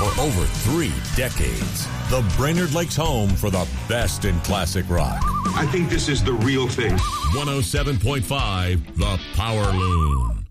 for over 3 decades. The Brainerd Lakes home for the best in classic rock. I think this is the real thing. 107.5 The Power Loom.